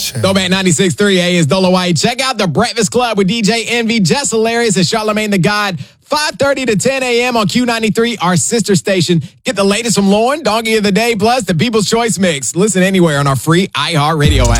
shit. Throwback 96.3 A is Dolo White. Check out The Breakfast Club with DJ Envy, Jess Hilarious, and Charlamagne the God. 5:30 to 10 a.m. on Q93, our sister station. Get the latest from Lauren, Donkey of the Day, plus the People's Choice Mix. Listen anywhere on our free iHeartRadio app.